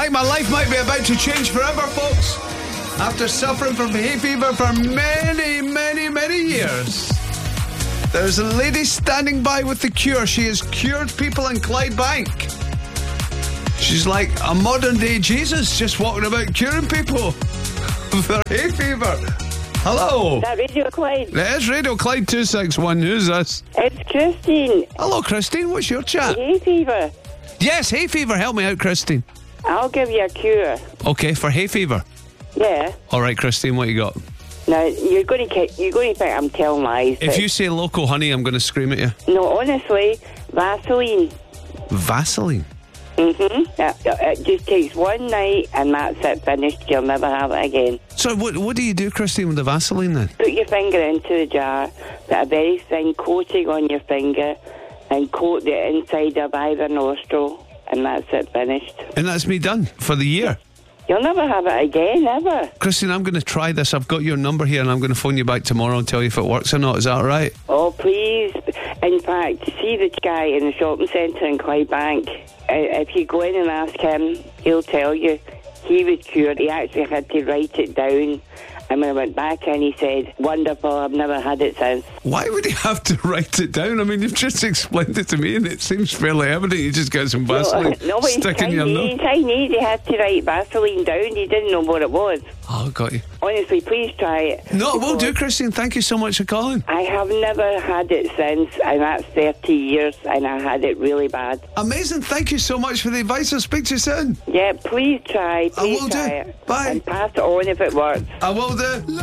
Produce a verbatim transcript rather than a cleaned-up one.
Right, my life might be about to change forever, folks. After suffering from hay fever for many, many, many years, there's a lady standing by with the cure. She has cured people in Clydebank. She's like a modern-day Jesus, just walking about curing people for hay fever. Hello. Is that Radio Clyde? It is Radio Clyde two six one. Who's this? It's Christine. Hello, Christine. What's your chat? Hay fever. Yes, hay fever. Help me out, Christine. I'll give you a cure. Okay, for hay fever. Yeah. All right, Christine, what you got? Now, you're going to you're going to think I'm telling lies. If you say local honey, I'm going to scream at you. No, honestly, Vaseline. Vaseline? Mm-hmm. It, it just takes one night and that's it, finished. You'll never have it again. So what what do you do, Christine, with the Vaseline then? Put your finger into the jar, put a very thin coating on your finger, and coat the inside of either nostril, and that's it, finished. And that's me done for the year? You'll never have it again, ever. Christine, I'm going to try this. I've got your number here and I'm going to phone you back tomorrow and tell you if it works or not. Is that all right? Oh, please. In fact, see the guy in the shopping centre in Clydebank. If you go in and ask him, he'll tell you. He was cured. He actually had to write it down. And when I went back in, he said, wonderful, I've never had it since. Why would he have to write it down? I mean, you've just explained it to me and it seems fairly evident. You just got some Vaseline No, no stuck in your nose. He's Chinese. He had to write Vaseline down. He didn't know what it was. Oh, got you. Honestly, please try it. No, we'll do, Christine. Thank you so much for calling. I have never had it since, and that's thirty years, and I had it really bad. Amazing. Thank you so much for the advice. I'll speak to you soon. Yeah, please try. Please I will try do. it. Bye. And pass it on if it works. I will do.